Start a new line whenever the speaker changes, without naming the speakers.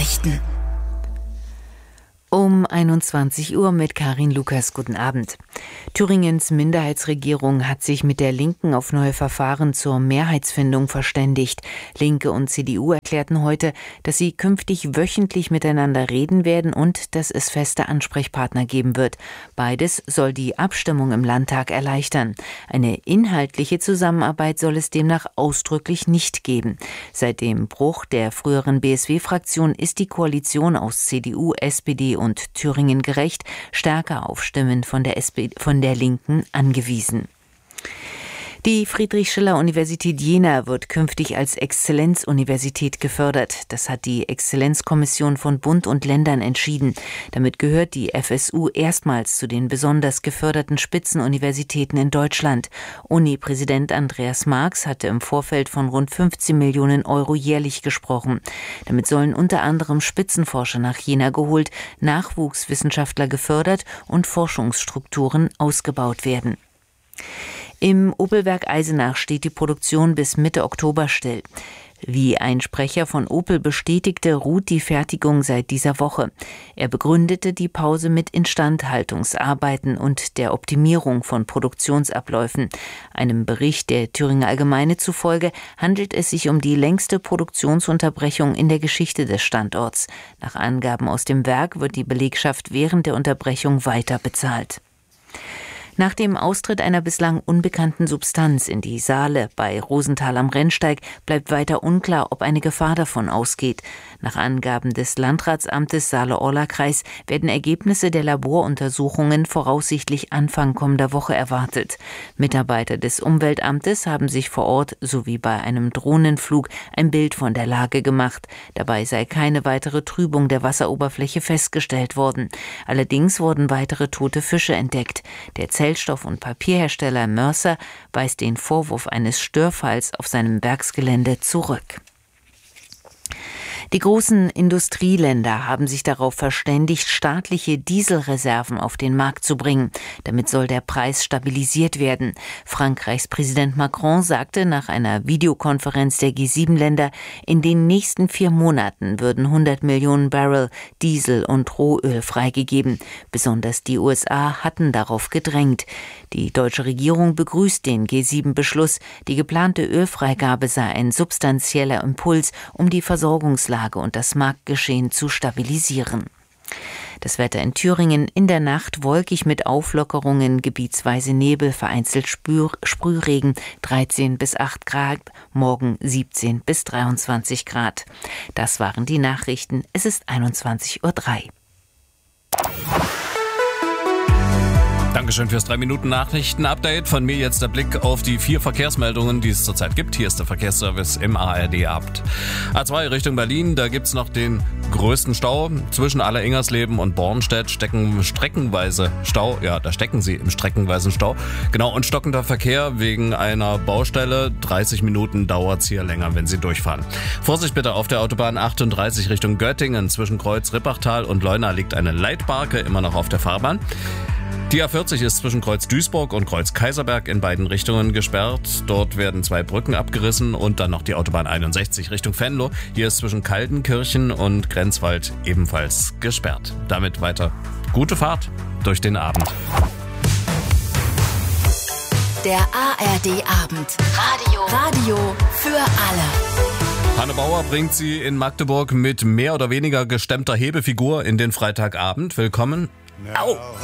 Nachrichten. Um 21 Uhr mit Karin Lukas. Guten Abend. Thüringens Minderheitsregierung hat sich mit der Linken auf neue Verfahren zur Mehrheitsfindung verständigt. Linke und CDU erklärten heute, dass sie künftig wöchentlich miteinander reden werden und dass es feste Ansprechpartner geben wird. Beides soll die Abstimmung im Landtag erleichtern. Eine inhaltliche Zusammenarbeit soll es demnach ausdrücklich nicht geben. Seit dem Bruch der früheren BSW-Fraktion ist die Koalition aus CDU, SPD und Thüringen gerecht stärker auf Stimmen von der Linken angewiesen. Die Friedrich-Schiller-Universität Jena wird künftig als Exzellenzuniversität gefördert. Das hat die Exzellenzkommission von Bund und Ländern entschieden. Damit gehört die FSU erstmals zu den besonders geförderten Spitzenuniversitäten in Deutschland. Uni-Präsident Andreas Marx hatte im Vorfeld von rund 15 Millionen Euro jährlich gesprochen. Damit sollen unter anderem Spitzenforscher nach Jena geholt, Nachwuchswissenschaftler gefördert und Forschungsstrukturen ausgebaut werden. Im Opel-Werk Eisenach steht die Produktion bis Mitte Oktober still. Wie ein Sprecher von Opel bestätigte, ruht die Fertigung seit dieser Woche. Er begründete die Pause mit Instandhaltungsarbeiten und der Optimierung von Produktionsabläufen. Einem Bericht der Thüringer Allgemeine zufolge handelt es sich um die längste Produktionsunterbrechung in der Geschichte des Standorts. Nach Angaben aus dem Werk wird die Belegschaft während der Unterbrechung weiter bezahlt. Nach dem Austritt einer bislang unbekannten Substanz in die Saale bei Rosenthal am Rennsteig bleibt weiter unklar, ob eine Gefahr davon ausgeht. Nach Angaben des Landratsamtes Saale-Orla-Kreis werden Ergebnisse der Laboruntersuchungen voraussichtlich Anfang kommender Woche erwartet. Mitarbeiter des Umweltamtes haben sich vor Ort sowie bei einem Drohnenflug ein Bild von der Lage gemacht. Dabei sei keine weitere Trübung der Wasseroberfläche festgestellt worden. Allerdings wurden weitere tote Fische entdeckt. Der Zellstoff- und Papierhersteller Mörser weist den Vorwurf eines Störfalls auf seinem Werksgelände zurück. Die großen Industrieländer haben sich darauf verständigt, staatliche Dieselreserven auf den Markt zu bringen. Damit soll der Preis stabilisiert werden. Frankreichs Präsident Macron sagte nach einer Videokonferenz der G7-Länder, in den nächsten 4 Monaten würden 100 Millionen Barrel Diesel und Rohöl freigegeben. Besonders die USA hatten darauf gedrängt. Die deutsche Regierung begrüßt den G7-Beschluss. Die geplante Ölfreigabe sei ein substanzieller Impuls, um die Versorgungslage und das Marktgeschehen zu stabilisieren. Das Wetter in Thüringen: in der Nacht wolkig mit Auflockerungen, gebietsweise Nebel, vereinzelt Sprühregen, 13 bis 8 Grad, morgen 17 bis 23 Grad. Das waren die Nachrichten. Es ist 21:03 Uhr.
Dankeschön fürs 3-Minuten-Nachrichten-Update. Von mir jetzt der Blick auf die 4 Verkehrsmeldungen, die es zurzeit gibt. Hier ist der Verkehrsservice im ARD-Abt. A2 Richtung Berlin, da gibt's noch den größten Stau. Zwischen Alleringersleben und Bornstedt stecken streckenweise Stau. Ja, da stecken sie im streckenweisen Stau. Genau, und stockender Verkehr wegen einer Baustelle. 30 Minuten dauert's hier länger, wenn Sie durchfahren. Vorsicht bitte auf der Autobahn 38 Richtung Göttingen. Zwischen Kreuz Rippachtal und Leuna liegt eine Leitbarke immer noch auf der Fahrbahn. Die A40 ist zwischen Kreuz Duisburg und Kreuz Kaiserberg in beiden Richtungen gesperrt. Dort werden 2 Brücken abgerissen und dann noch die Autobahn 61 Richtung Venlo. Hier ist zwischen Kaltenkirchen und Grenzwald ebenfalls gesperrt. Damit weiter gute Fahrt durch den Abend.
Der ARD-Abend. Radio für alle.
Hanne Bauer bringt Sie in Magdeburg mit mehr oder weniger gestemmter Hebefigur in den Freitagabend. Willkommen. Au!